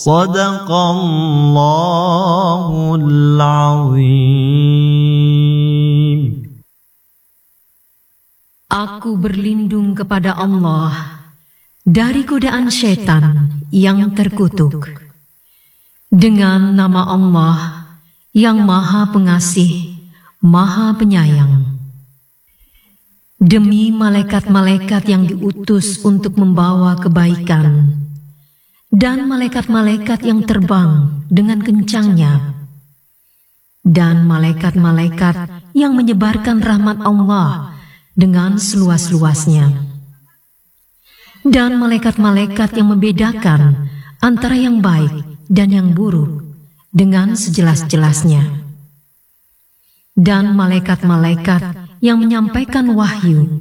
Sadaqallahul azim. Aku berlindung kepada Allah dari godaan syaitan yang terkutuk. Dengan nama Allah yang Maha Pengasih, Maha Penyayang. Demi malaikat-malaikat yang diutus untuk membawa kebaikan, dan malaikat-malaikat yang terbang dengan kencangnya, dan malaikat-malaikat yang menyebarkan rahmat Allah dengan seluas-luasnya, dan malaikat-malaikat yang membedakan antara yang baik dan yang buruk dengan sejelas-jelasnya, dan malaikat-malaikat yang menyampaikan wahyu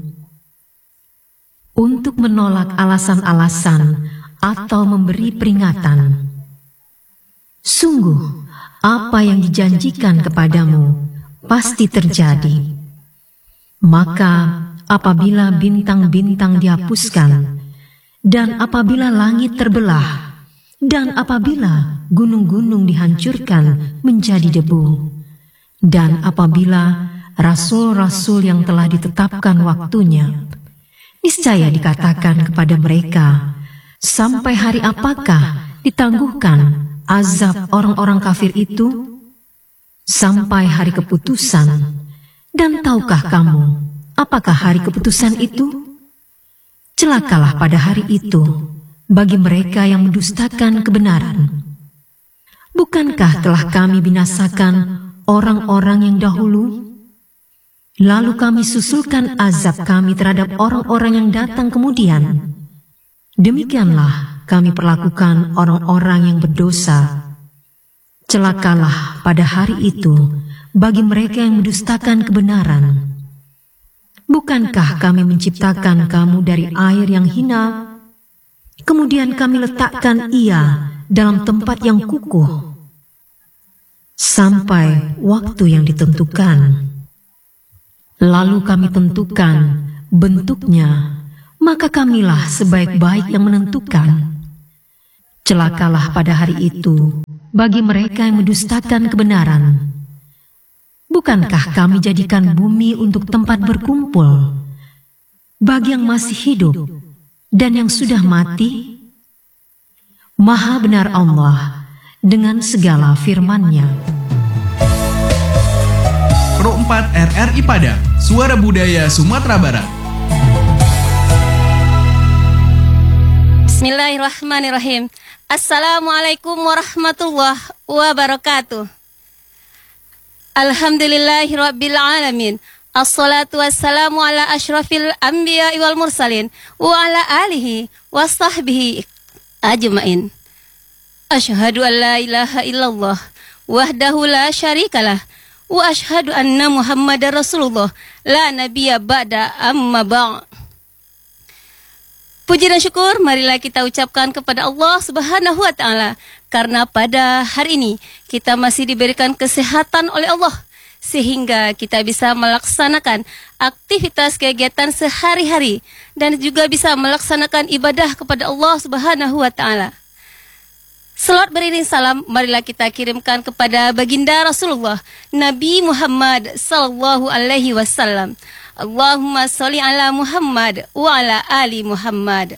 untuk menolak alasan-alasan atau memberi peringatan. Sungguh, apa yang dijanjikan kepadamu pasti terjadi. Maka apabila bintang-bintang dihapuskan, dan apabila langit terbelah, dan apabila gunung-gunung dihancurkan menjadi debu, dan apabila rasul-rasul yang telah ditetapkan waktunya, niscaya dikatakan kepada mereka, sampai hari apakah ditangguhkan azab orang-orang kafir itu? Sampai hari keputusan. Dan tahukah kamu, apakah hari keputusan itu? Celakalah pada hari itu bagi mereka yang mendustakan kebenaran. Bukankah telah kami binasakan orang-orang yang dahulu? Lalu kami susulkan azab kami terhadap orang-orang yang datang kemudian. Demikianlah kami perlakukan orang-orang yang berdosa. Celakalah pada hari itu bagi mereka yang mendustakan kebenaran. Bukankah kami menciptakan kamu dari air yang hina, kemudian kami letakkan ia dalam tempat yang kukuh, sampai waktu yang ditentukan. Lalu kami tentukan bentuknya, maka kamilah sebaik-baik yang menentukan. Celakalah pada hari itu bagi mereka yang mendustakan kebenaran. Bukankah kami jadikan bumi untuk tempat berkumpul bagi yang masih hidup dan yang sudah mati? Maha benar Allah dengan segala firman-Nya. Pro 4 RRI Padang, Suara Budaya Sumatera Barat. Bismillahirrahmanirrahim. Assalamualaikum warahmatullahi wabarakatuh. Alhamdulillahirabbil alamin. Assalatu wassalamu ala asyrafil anbiya wal mursalin wa ala alihi wa sahbihi ajmain. Asyhadu an la ilaha illallah wahdahu la syarikalah wa asyhadu anna Muhammadar Rasulullah la nabiyya ba'da amma ba'. Puji dan syukur marilah kita ucapkan kepada Allah Subhanahu wa taala, karena pada hari ini kita masih diberikan kesehatan oleh Allah sehingga kita bisa melaksanakan aktivitas kegiatan sehari-hari dan juga bisa melaksanakan ibadah kepada Allah Subhanahu wa taala. Selawat beriring salam marilah kita kirimkan kepada baginda Rasulullah Nabi Muhammad sallallahu alaihi wasallam. Allahumma sholli ala Muhammad wa ala ali Muhammad.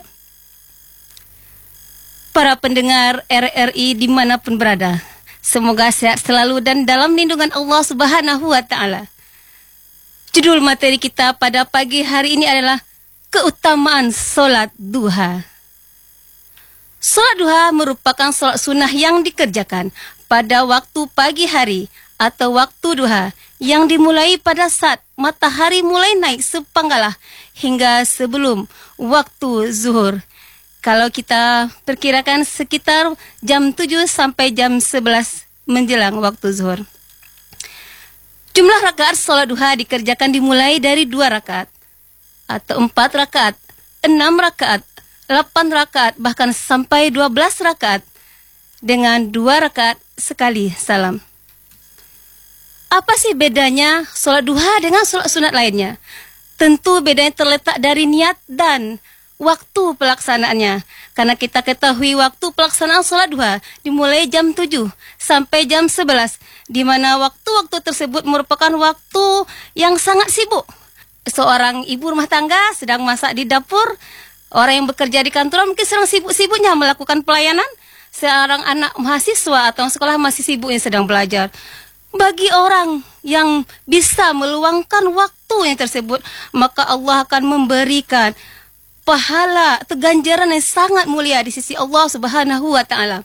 Para pendengar RRI dimanapun berada, semoga sehat selalu dan dalam lindungan Allah Subhanahu wa taala. Judul materi kita pada pagi hari ini adalah keutamaan sholat duha. Sholat duha merupakan sholat sunnah yang dikerjakan pada waktu pagi hari atau waktu duha yang dimulai pada saat matahari mulai naik sepanggalah hingga sebelum waktu zuhur. Kalau kita perkirakan sekitar jam 7 sampai jam 11 menjelang waktu zuhur. Jumlah rakaat sholat duha dikerjakan dimulai dari 2 rakaat atau 4 rakaat, 6 rakaat, 8 rakaat, bahkan sampai 12 rakaat dengan 2 rakaat sekali salam. Apa sih bedanya sholat duha dengan sholat sunat lainnya? Tentu bedanya terletak dari niat dan waktu pelaksanaannya. Karena kita ketahui waktu pelaksanaan sholat duha dimulai jam 7 sampai jam 11. Di mana waktu-waktu tersebut merupakan waktu yang sangat sibuk. Seorang ibu rumah tangga sedang masak di dapur. Orang yang bekerja di kantor mungkin sedang sibuk-sibuknya melakukan pelayanan. Seorang anak mahasiswa atau sekolah masih sibuk yang sedang belajar. Bagi orang yang bisa meluangkan waktunya tersebut, maka Allah akan memberikan pahala atau ganjaran yang sangat mulia di sisi Allah Subhanahu wa Ta'ala.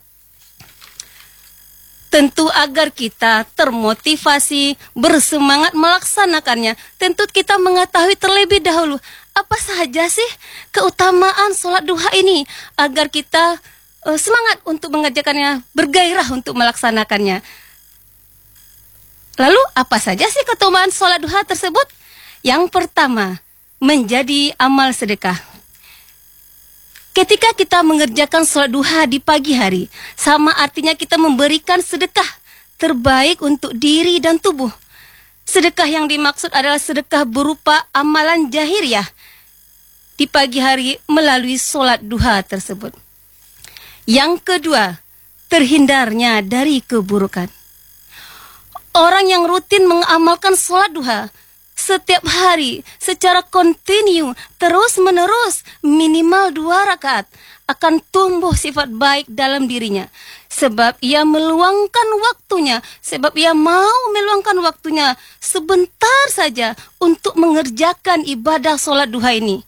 Tentu agar kita termotivasi, bersemangat melaksanakannya, tentu kita mengetahui terlebih dahulu apa saja sih keutamaan sholat duha ini, agar kita semangat untuk mengerjakannya, bergairah untuk melaksanakannya. Lalu apa saja sih keutamaan sholat duha tersebut? Yang pertama, menjadi amal sedekah. Ketika kita mengerjakan sholat duha di pagi hari, sama artinya kita memberikan sedekah terbaik untuk diri dan tubuh. Sedekah yang dimaksud adalah sedekah berupa amalan jahiliyah di pagi hari melalui sholat duha tersebut. Yang kedua, terhindarnya dari keburukan. Orang yang rutin mengamalkan sholat duha setiap hari secara kontinu, terus-menerus, minimal 2 rakaat, akan tumbuh sifat baik dalam dirinya. Sebab ia meluangkan waktunya, sebab ia mau meluangkan waktunya sebentar saja untuk mengerjakan ibadah sholat duha ini.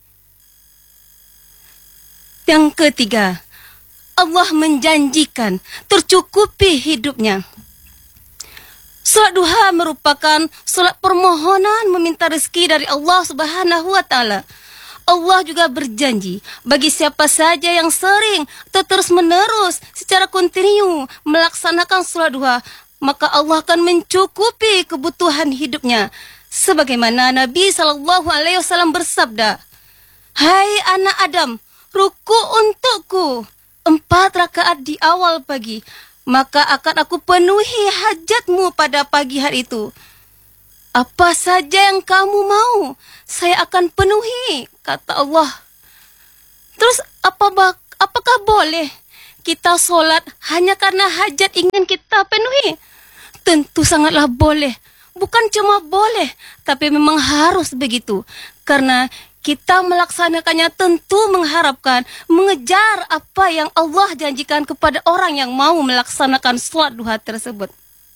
Yang ketiga, Allah menjanjikan tercukupi hidupnya. Salat duha merupakan salat permohonan meminta rezeki dari Allah Subhanahu wa Ta'ala. Allah juga berjanji bagi siapa saja yang sering atau terus-menerus secara kontinu melaksanakan salat duha, maka Allah akan mencukupi kebutuhan hidupnya. Sebagaimana Nabi SAW bersabda, "Hai anak Adam, ruku untukku 4 rakaat di awal pagi, maka akan aku penuhi hajatmu pada pagi hari itu. Apa saja yang kamu mau, saya akan penuhi," kata Allah. Terus apakah boleh kita sholat hanya karena hajat ingin kita penuhi? Tentu sangatlah boleh. Bukan cuma boleh, tapi memang harus begitu. Karena kita melaksanakannya tentu mengharapkan, mengejar apa yang Allah janjikan kepada orang yang mau melaksanakan sholat duha tersebut.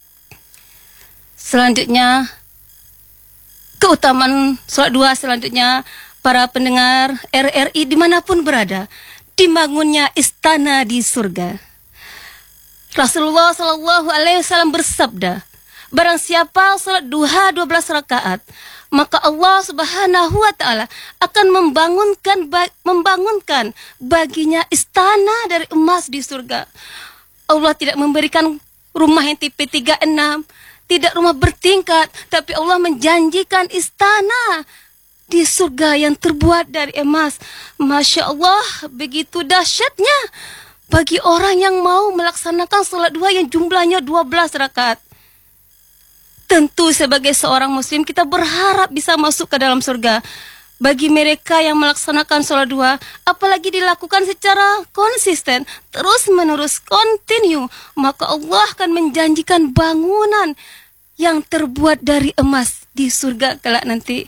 Selanjutnya, keutamaan sholat duha selanjutnya, para pendengar RRI dimanapun berada, dibangunnya istana di surga. Rasulullah SAW bersabda, barang siapa sholat duha 12 rakaat, maka Allah Subhanahu wa Ta'ala akan membangunkan baginya istana dari emas di surga. Allah tidak memberikan rumah yang tipe 36, tidak rumah bertingkat, tapi Allah menjanjikan istana di surga yang terbuat dari emas. Masya Allah, begitu dahsyatnya bagi orang yang mau melaksanakan sholat duha yang jumlahnya 12 rakaat. Tentu sebagai seorang muslim kita berharap bisa masuk ke dalam surga. Bagi mereka yang melaksanakan sholat duha, apalagi dilakukan secara konsisten, terus-menerus, kontinu, maka Allah akan menjanjikan bangunan yang terbuat dari emas di surga kelak nanti.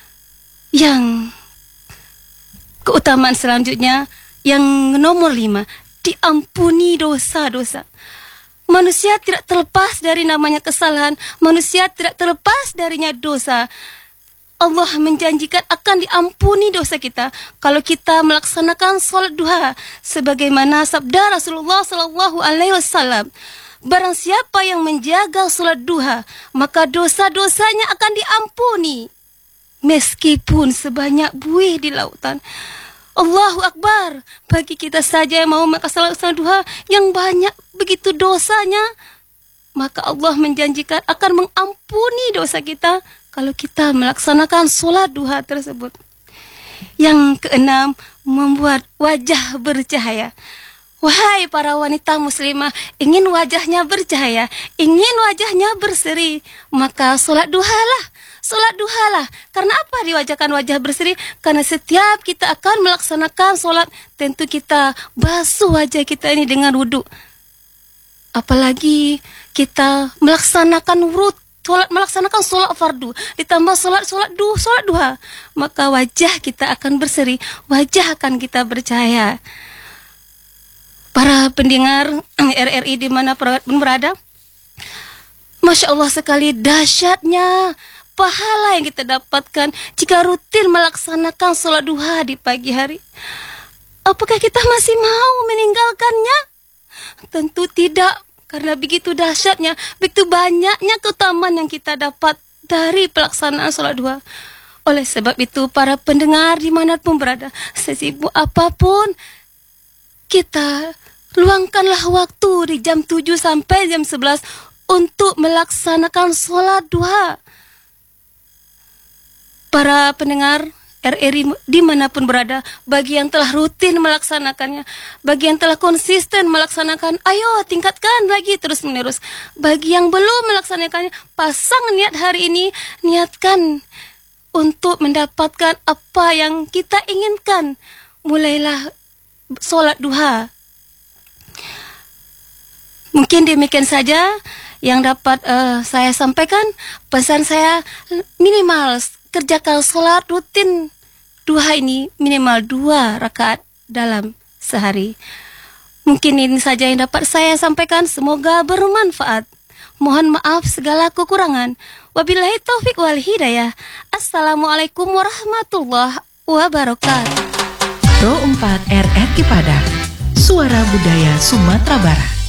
Yang keutamaan selanjutnya, yang nomor 5, diampuni dosa-dosa. Manusia tidak terlepas dari namanya kesalahan. Manusia tidak terlepas darinya dosa. Allah menjanjikan akan diampuni dosa kita kalau kita melaksanakan sholat duha. Sebagaimana sabda Rasulullah SAW, barang siapa yang menjaga sholat duha, maka dosa-dosanya akan diampuni, meskipun sebanyak buih di lautan. Allahu Akbar. Bagi kita saja yang mau melaksanakan sholat duha yang banyak begitu dosanya, maka Allah menjanjikan akan mengampuni dosa kita kalau kita melaksanakan sholat duha tersebut. Yang keenam, membuat wajah bercahaya. Wahai para wanita muslimah, ingin wajahnya bercahaya, ingin wajahnya berseri, maka sholat duhalah. Sholat duha lah. Karena apa diwajahkan wajah berseri? Karena setiap kita akan melaksanakan sholat, tentu kita basuh wajah kita ini dengan wudhu. Apalagi kita melaksanakan melaksanakan sholat fardu, ditambah sholat duha, maka wajah kita akan berseri, wajah akan kita bercahaya. Para pendengar RRI dimanapun berada, Masya Allah sekali dahsyatnya pahala yang kita dapatkan jika rutin melaksanakan sholat duha di pagi hari. Apakah kita masih mau meninggalkannya? Tentu tidak, karena begitu dahsyatnya, begitu banyaknya keutamaan yang kita dapat dari pelaksanaan sholat duha. Oleh sebab itu, para pendengar dimanapun berada, sesibuk apapun, kita luangkanlah waktu di jam 7 sampai jam 11 untuk melaksanakan sholat duha. Para pendengar RRI dimanapun berada, bagi yang telah rutin melaksanakannya, bagi yang telah konsisten melaksanakan, ayo tingkatkan lagi terus menerus. Bagi yang belum melaksanakannya, pasang niat hari ini, niatkan untuk mendapatkan apa yang kita inginkan. Mulailah sholat duha. Mungkin demikian saja yang dapat saya sampaikan. Pesan saya, minimal kerjakan sholat rutin duha ini minimal 2 rakaat dalam sehari. Mungkin ini saja yang dapat saya sampaikan. Semoga bermanfaat. Mohon maaf segala kekurangan. Wabillahi taufik wal hidayah. Assalamualaikum warahmatullahi wabarakatuh. Pro 4 RRI Padang, Suara Budaya Sumatera Barat.